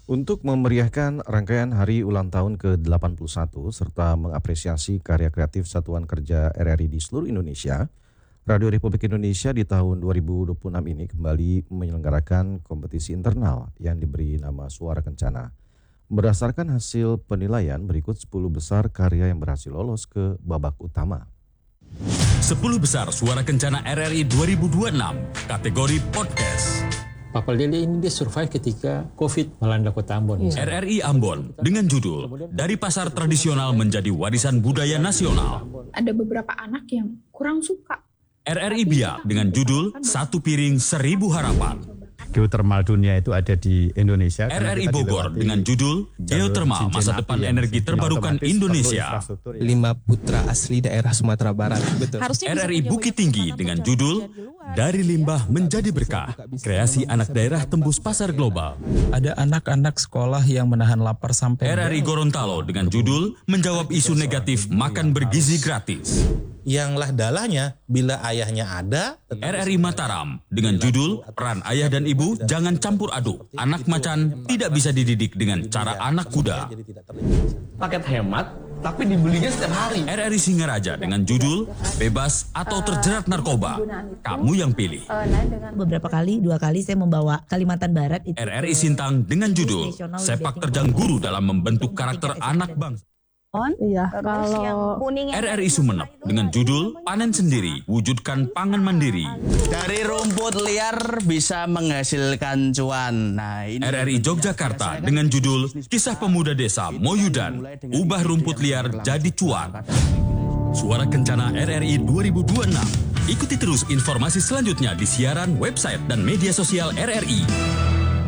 Untuk memeriahkan rangkaian hari ulang tahun ke-81 serta mengapresiasi karya kreatif Satuan Kerja RRI di seluruh Indonesia, Radio Republik Indonesia di tahun 2026 ini kembali menyelenggarakan kompetisi internal yang diberi nama Suara Kencana. Berdasarkan hasil penilaian, berikut 10 besar karya yang berhasil lolos ke babak utama. 10 besar Suara Kencana RRI 2026, kategori podcast. Papal Deli ini dia survive ketika COVID melanda kota Ambon. RRI Ambon dengan judul Dari Pasar Tradisional Menjadi Warisan Budaya Nasional. Ada beberapa anak yang kurang suka. RRI Biak dengan judul Satu Piring Seribu Harapan. Geotermal dunia itu ada di Indonesia. RRI Bogor dengan judul Geotermal Masa Depan Energi Terbarukan Indonesia. 5 putra asli daerah Sumatera Barat. Betul. RRI Bukit Tinggi dengan judul Dari Limbah Menjadi Berkah. Kreasi anak daerah tembus pasar global. Ada anak-anak sekolah yang menahan lapar sampai... RRI Gorontalo dengan judul Menjawab Isu Negatif Makan Bergizi Gratis. Yanglah dalahnya bila ayahnya ada. RRI Mataram dengan judul Peran Ayah dan Ibu Jangan Campur Aduk. Anak macan tidak bisa dididik dengan cara anak kuda. Paket hemat tapi dibelinya setiap hari. RRI Singaraja dengan judul Bebas atau Terjerat Narkoba. Kamu yang pilih. Beberapa kali, 2 kali saya membawa Kalimantan Barat. RRI Sintang dengan judul Sepak Terjang Guru dalam Membentuk Karakter Anak Bangsa. Iya, kalau RRI Sumeneb dengan judul Panen Sendiri, Wujudkan Pangan Mandiri. Dari rumput liar bisa menghasilkan cuan. Nah, ini RRI Yogyakarta dengan judul Kisah Pemuda Desa Moyudan, Ubah Rumput Liar Jadi Cuan. Suara Kencana RRI 2026. Ikuti terus informasi selanjutnya di siaran, website, dan media sosial RRI.